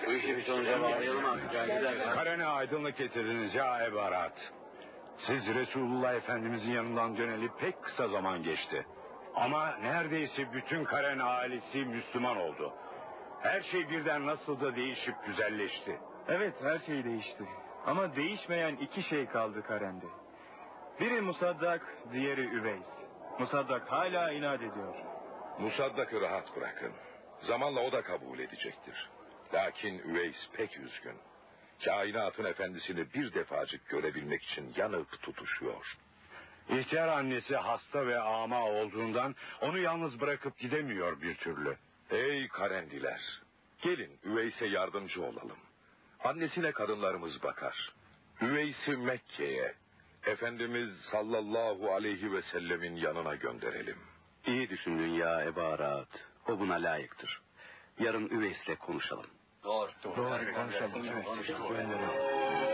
Bu işi bir sonuca bağlayalım artık. Karene aydınlık getirdiniz ya Ebu Arat. Siz Resulullah Efendimizin yanından döneli pek kısa zaman geçti. Ama neredeyse bütün Karen ailesi Müslüman oldu. Her şey birden nasıl da değişip güzelleşti. Evet, her şey değişti. Ama değişmeyen iki şey kaldı Karen'de. Biri Musaddak, diğeri Üveys. Musaddak hala inat ediyor. Musaddak'ı rahat bırakın. Zamanla o da kabul edecektir. Lakin Üveys pek üzgün. Kainatın efendisini bir defacık görebilmek için yanıp tutuşuyor. İhtiyar annesi hasta ve ama olduğundan onu yalnız bırakıp gidemiyor bir türlü. Ey Karendiler! Gelin Üveys'e yardımcı olalım. Annesine kadınlarımız bakar. Üveys'i Mekke'ye, Efendimiz sallallahu aleyhi ve sellemin yanına gönderelim. İyi düşündün ya Ebu Arat. O buna layıktır. Yarın Üveys'le konuşalım. Doğru, konuşalım.